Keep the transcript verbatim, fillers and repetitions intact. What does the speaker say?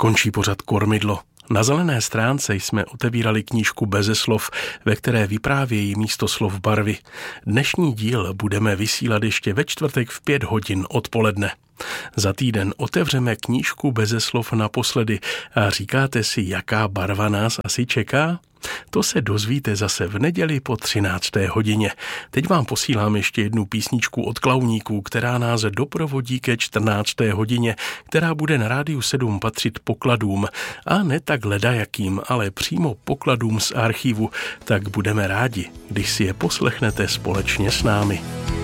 Končí pořad Kormidlo. Na zelené stránce jsme otevírali knížku Beze slov, ve které vyprávějí místo slov barvy. Dnešní díl budeme vysílat ještě ve čtvrtek v pět hodin odpoledne. Za týden otevřeme knížku Beze slov naposledy a říkáte si, jaká barva nás asi čeká? To se dozvíte zase v neděli po třinácté hodině. Teď vám posílám ještě jednu písničku od Klauníků, která nás doprovodí ke čtrnácté hodině, která bude na Rádiu sedm patřit pokladům. A ne tak ledajakým, ale přímo pokladům z archivu. Tak budeme rádi, když si je poslechnete společně s námi.